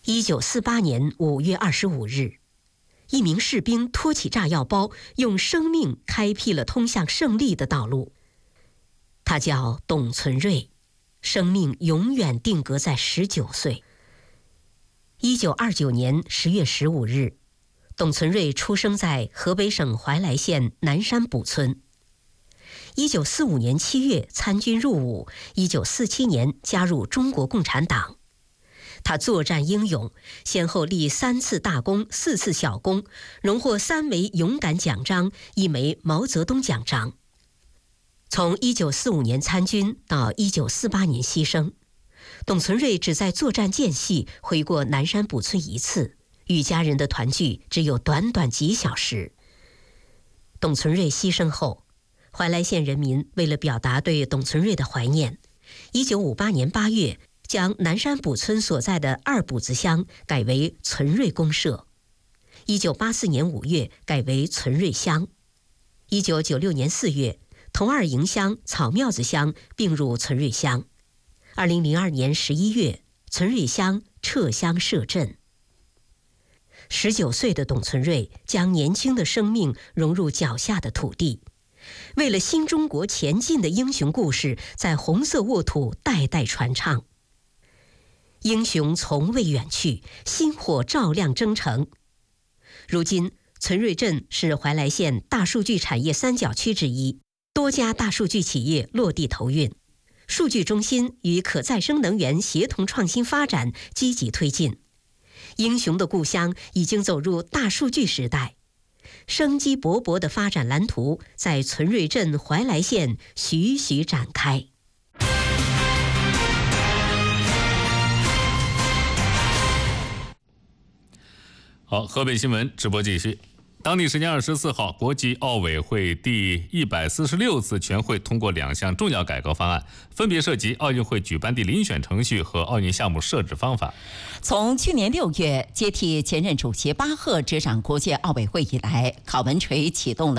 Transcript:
1948年5月25日，一名士兵托起炸药包，用生命开辟了通向胜利的道路。他叫董存瑞，生命永远定格在19岁。1929年10月15日，董存瑞出生在河北省怀来县南山堡村。1945年7月参军入伍，1947年加入中国共产党。他作战英勇，先后立3次大功、4次小功，荣获3枚勇敢奖章、1枚毛泽东奖章。从1945年参军到1948年牺牲，董存瑞只在作战间隙回过南山堡村1次，与家人的团聚只有短短几小时。董存瑞牺牲后，怀来县人民为了表达对董存瑞的怀念，1958年8月将南山堡村所在的二堡子乡改为存瑞公社，1984年5月改为存瑞乡，1996年4月同二营乡草庙子乡并入存瑞乡，2002年11月存瑞乡撤乡设镇。19岁的董存瑞将年轻的生命融入脚下的土地，为了新中国前进的英雄故事在红色沃土代代传唱。英雄从未远去，星火照亮征程。如今存瑞镇是怀来县大数据产业三角区之一，多家大数据企业落地投运，数据中心与可再生能源协同创新发展积极推进。英雄的故乡已经走入大数据时代，生机勃勃的发展蓝图在存瑞镇怀来县徐徐展开。 好，河北新闻直播继续。当地时间24号，国际奥委会第146次全会通过2项重要改革方案，分别涉及奥运会举办地遴选程序和奥运项目设置方法。 从去年6月接替前任主席巴赫执掌国际奥委会以来，郝文垂启动了